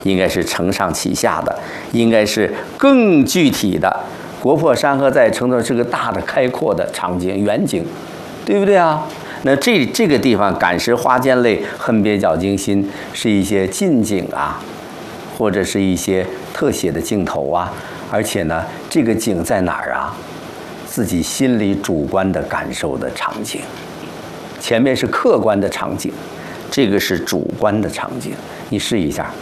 应该是承上启下的，应该是更具体的。国破山河在，承诺是个大的开阔的场景远景，对不对啊？那这个地方感时花溅泪，恨别鸟惊心，是一些近景啊，或者是一些特写的镜头啊。而且呢，这个景在哪儿啊？自己心里主观的感受的场景，前面是客观的场景，这个是主观的场景。你试一下。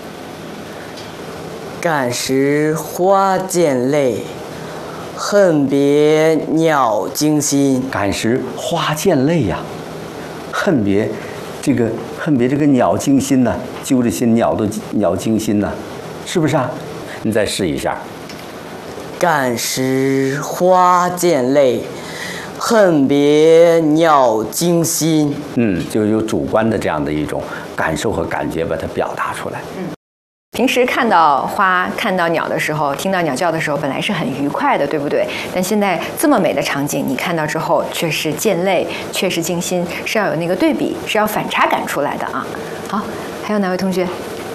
感时花溅泪，恨别鸟惊心。 感时花溅泪呀，恨别这个鸟惊心呐，揪着心鸟惊心呐，是不是啊？你再试一下。 感时花溅泪，恨别鸟惊心。 就是有主观的这样的一种感受和感觉，把它表达出来。 平时看到花、看到鸟的时候，听到鸟叫的时候，本来是很愉快的，对不对？但现在这么美的场景，你看到之后却是溅泪，却是惊心，是要有那个对比，是要反差感出来的啊。好，还有哪位同学？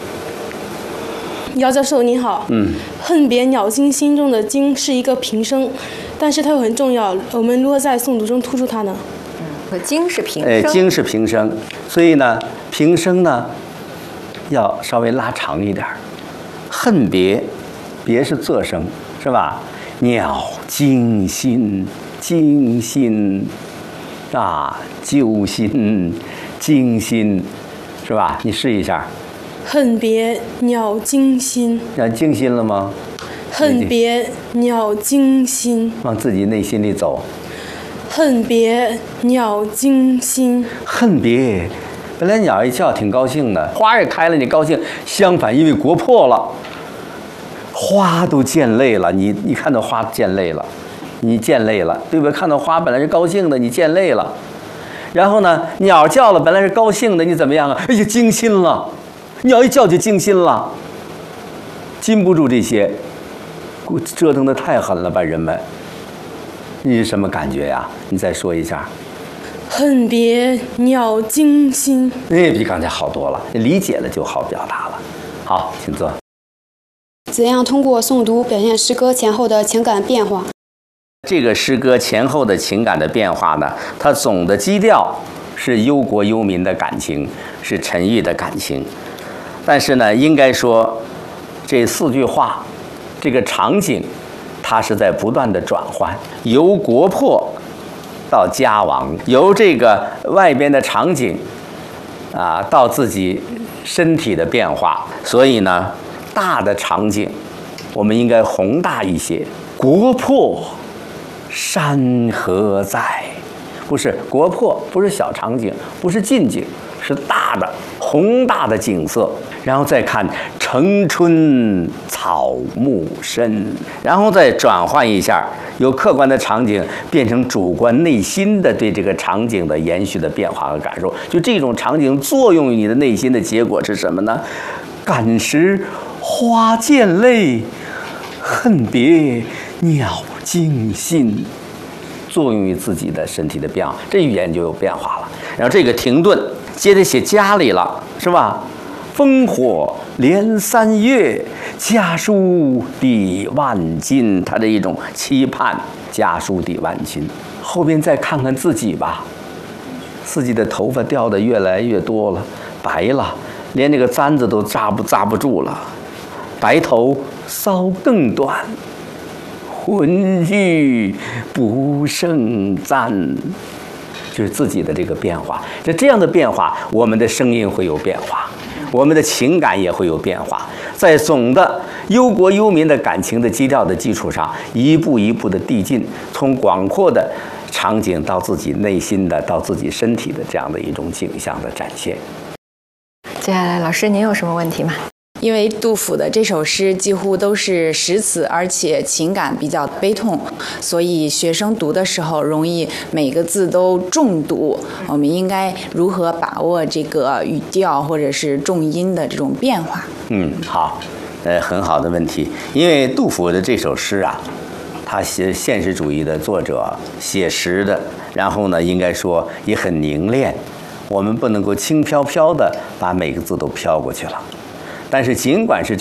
姚教授您好。恨别鸟惊心中的惊是一个平声，但是它又很重要，我们如何在诵读中突出它呢？ 惊是平声。 惊是平声，所以呢，平声呢要稍微拉长一点。恨别，别是仄声，是吧？鸟惊心，惊心啊，揪心，惊心，是吧？你试一下。 恨别鸟惊心。 让惊心了吗？ 恨别鸟惊心。 往自己内心里走。 恨别鸟惊心。 恨别，本来鸟一叫挺高兴的，花也开了，你高兴。相反，因为国破了，花都溅泪了。你看到花溅泪了，你溅泪了，对不对？看到花本来是高兴的，你溅泪了。然后呢，鸟叫了，本来是高兴的，你怎么样啊？哎呀，惊心了。鸟一叫就惊心了，禁不住这些，折腾得太狠了吧，人们。你是什么感觉呀？你再说一下。 恨别鸟惊心。 比刚才好多了，理解了就好表达了。好，请坐。 怎样通过诵读表现诗歌前后的情感变化？ 这个诗歌前后的情感的变化呢，它总的基调是忧国忧民的感情，是沉郁的感情。但是呢，应该说这4句话，这个场景，它是在不断的转换，由国破到家亡，由这个外边的场景啊，到自己身体的变化。所以呢，大的场景我们应该宏大一些。国破山河在，不是国破，不是小场景，不是近景，是大的宏大的景色。然后再看城春草木深，然后再转换一下，由客观的场景变成主观内心的对这个场景的延续的变化和感受。就这种场景作用于你的内心的结果是什么呢？感时花溅泪，恨别鸟惊心，作用于自己的身体的变化，这语言就有变化了。然后这个停顿，接着写家里了，是吧？烽火连3月，家书抵万金。他这一种期盼，家书抵万金。后边再看看自己吧，自己的头发掉得越来越多了，白了，连这个簪子都扎不住了，白头搔更短，浑欲不胜簪。就是自己的这个变化。这样的变化，我们的声音会有变化，我们的情感也会有变化。在总的忧国忧民的感情的基调的基础上，一步一步的递进，从广阔的场景到自己内心的，到自己身体的这样的一种景象的展现。 接下来，老师您有什么问题吗？ 因为杜甫的这首诗几乎都是实词，而且情感比较悲痛，所以学生读的时候容易每个字都重读。我们应该如何把握这个语调或者是重音的这种变化？ 好，很好的问题。因为杜甫的这首诗啊，他写现实主义的作者，写实的，然后呢，应该说也很凝练。我们不能够轻飘飘的把每个字都飘过去了。但是尽管是这